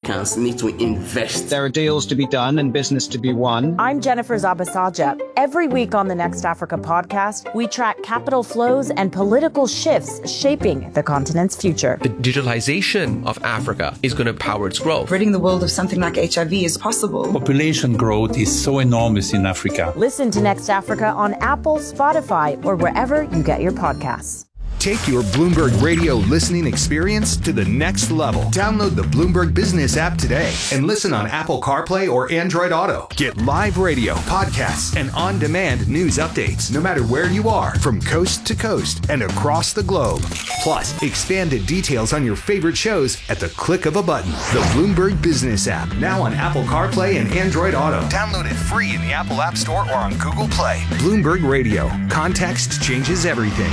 Africans need to invest. There are deals to be done and business to be won. I'm Jennifer Zabasaja. Every week on the Next Africa podcast, we track capital flows and political shifts shaping the continent's future. The digitalization of Africa is going to power its growth. Ridding the world of something like HIV is possible. Population growth is so enormous in Africa. Listen to Next Africa on Apple, Spotify, or wherever you get your podcasts. Take your Bloomberg Radio listening experience to the next level. Download the Bloomberg Business app today and listen on Apple CarPlay or Android Auto. Get live radio, podcasts, and on-demand news updates no matter where you are, from coast to coast and across the globe. Plus, expanded details on your favorite shows at the click of a button. The Bloomberg Business app, now on Apple CarPlay and Android Auto. Download it free in the Apple App Store or on Google Play. Bloomberg Radio. Context changes everything.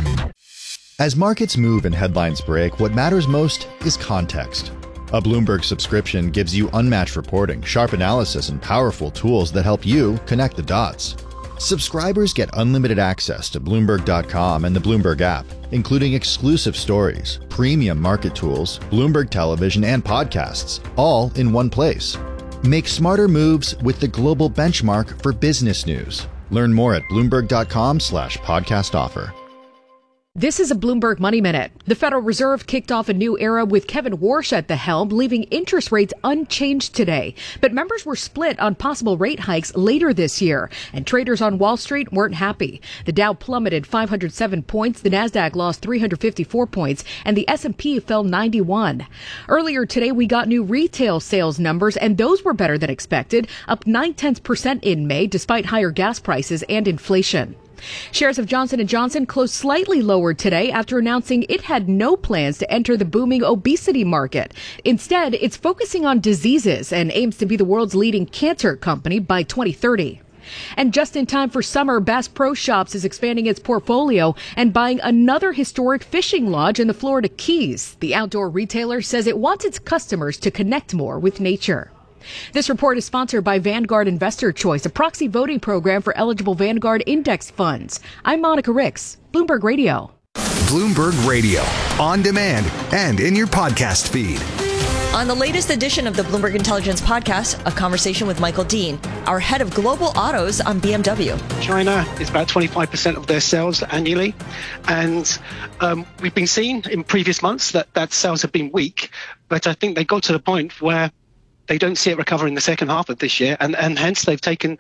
As markets move and headlines break, what matters most is context. A Bloomberg subscription gives you unmatched reporting, sharp analysis, and powerful tools that help you connect the dots. Subscribers get unlimited access to Bloomberg.com and the Bloomberg app, including exclusive stories, premium market tools, Bloomberg television, and podcasts, all in one place. Make smarter moves with the global benchmark for business news. Learn more at Bloomberg.com/podcast offer. This is a Bloomberg Money Minute. The Federal Reserve kicked off a new era with Kevin Warsh at the helm, leaving interest rates unchanged today. But members were split on possible rate hikes later this year, and traders on Wall Street weren't happy. The Dow plummeted 507 points, the Nasdaq lost 354 points, and the S&P fell 91. Earlier today, we got new retail sales numbers, and those were better than expected, up 0.9% in May, despite higher gas prices and inflation. Shares of Johnson & Johnson closed slightly lower today after announcing it had no plans to enter the booming obesity market. Instead, it's focusing on diseases and aims to be the world's leading cancer company by 2030. And just in time for summer, Bass Pro Shops is expanding its portfolio and buying another historic fishing lodge in the Florida Keys. The outdoor retailer says it wants its customers to connect more with nature. This report is sponsored by Vanguard Investor Choice, a proxy voting program for eligible Vanguard index funds. I'm Monica Ricks, Bloomberg Radio. Bloomberg Radio, on demand and in your podcast feed. On the latest edition of the Bloomberg Intelligence Podcast, a conversation with Michael Dean, our head of global autos on BMW. China is about 25% of their sales annually. And we've been seeing in previous months that sales have been weak. But I think they got to the point where they don't see it recover in the second half of this year, and hence they've taken,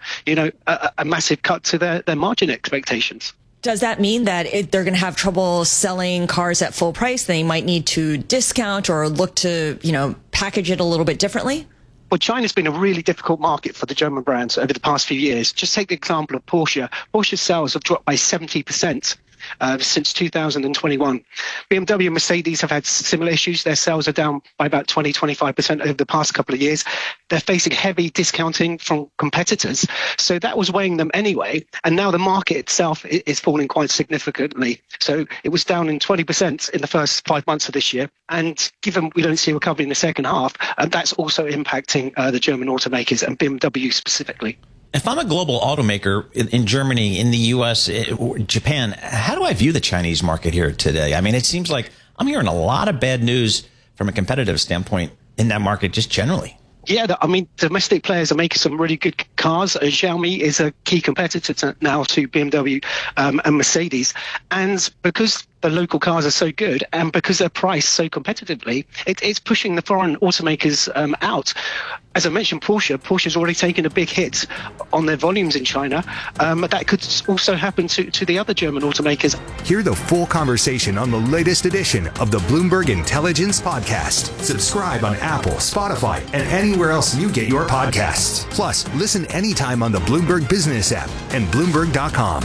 a massive cut to their margin expectations. Does that mean that they're going to have trouble selling cars at full price? They might need to discount or look to, package it a little bit differently? Well, China's been a really difficult market for the German brands over the past few years. Just take the example of Porsche. Porsche's sales have dropped by 70%. Since 2021. BMW and Mercedes have had similar issues. Their sales are down by about 20-25% over the past couple of years. They're facing heavy discounting from competitors. So that was weighing them anyway. And now the market itself is falling quite significantly. So it was down in 20% in the first 5 months of this year. And given we don't see a recovery in the second half, that's also impacting the German automakers and BMW specifically. If I'm a global automaker in Germany, in the U.S., Japan, how do I view the Chinese market here today? I mean, it seems like I'm hearing a lot of bad news from a competitive standpoint in that market just generally. Yeah, domestic players are making some really good cars. Xiaomi is a key competitor now to BMW and Mercedes. And because the local cars are so good and because they're priced so competitively, it's pushing the foreign automakers out. As I mentioned, Porsche's already taken a big hit on their volumes in China. That could also happen to the other German automakers. Hear the full conversation on the latest edition of the Bloomberg Intelligence Podcast. Subscribe on Apple, Spotify, and anywhere else you get your podcasts. Plus, listen anytime on the Bloomberg Business app and Bloomberg.com.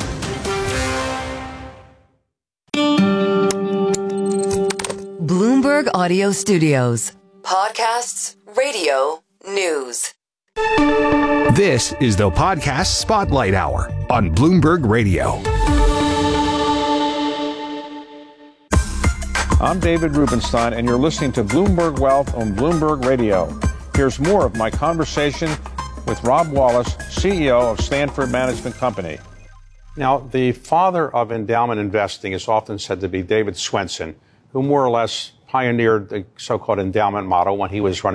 Bloomberg Audio Studios. Podcasts, radio, news. This is the Podcast Spotlight Hour on Bloomberg Radio. I'm David Rubenstein, and you're listening to Bloomberg Wealth on Bloomberg Radio. Here's more of my conversation with Rob Wallace, CEO of Stanford Management Company. Now, the father of endowment investing is often said to be David Swensen, who more or less pioneered the so-called endowment model when he was running